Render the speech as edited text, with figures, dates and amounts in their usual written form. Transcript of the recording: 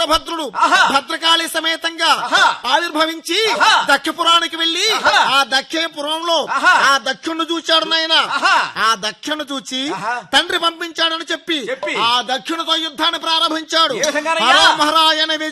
వీరభద్రుడు భద్రకాళి సమేతంగా ఆవిర్భవించి దక్షపురానికి వెళ్లి ఆ దక్షపురంలో ఆ దక్షుణ్ణి చూచాడు నాయన. ఆ దక్షుణ్ణి చూచి తండ్రి పంపించాడని చెప్పి ఆ దక్షునితో యుద్ధాన్ని ప్రారంభించాడు.